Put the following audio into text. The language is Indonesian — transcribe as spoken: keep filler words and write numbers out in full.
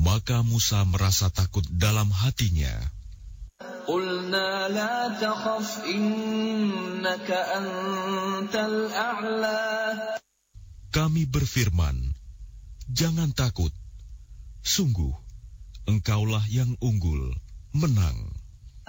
Maka Musa merasa takut dalam hatinya. Qulna la takhaf innaka antal a'la. Kami berfirman, jangan takut. Sungguh, engkaulah yang unggul, menang.